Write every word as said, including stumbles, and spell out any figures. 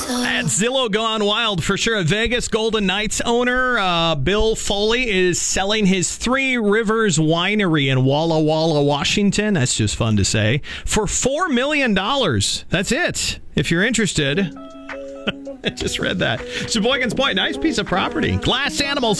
At Zillow Gone Wild, for sure. Vegas Golden Knights owner uh, Bill Foley is selling his Three Rivers Winery in Walla Walla, Washington. That's just fun to say. For four million dollars. That's it. If you're interested. I just read that. Sheboygan's Point, nice piece of property. Glass Animals.